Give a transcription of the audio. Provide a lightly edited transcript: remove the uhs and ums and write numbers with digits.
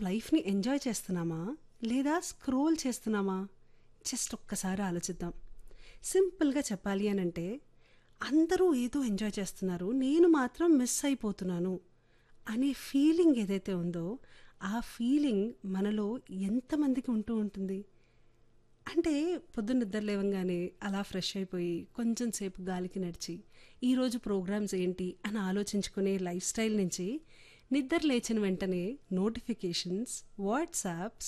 లైఫ్ని ఎంజాయ్ చేస్తున్నామా లేదా స్క్రోల్ చేస్తున్నామా? జస్ట్ ఒక్కసారి ఆలోచిద్దాం. సింపుల్గా చెప్పాలి అని అంటే అందరూ ఏదో ఎంజాయ్ చేస్తున్నారు, నేను మాత్రం మిస్ అయిపోతున్నాను అనే ఫీలింగ్ ఏదైతే ఉందో ఆ ఫీలింగ్ మనలో ఎంతమందికి ఉంటూ ఉంటుంది? అంటే పొద్దున్న నిద్ర లేవంగానే అలా ఫ్రెష్ అయిపోయి కొంచెం సేపు గాలికి నడిచి ఈరోజు ప్రోగ్రామ్స్ ఏంటి అని ఆలోచించుకునే లైఫ్ స్టైల్ నుంచి నిద్ర లేచిన వెంటనే నోటిఫికేషన్స్, వాట్సాప్స్,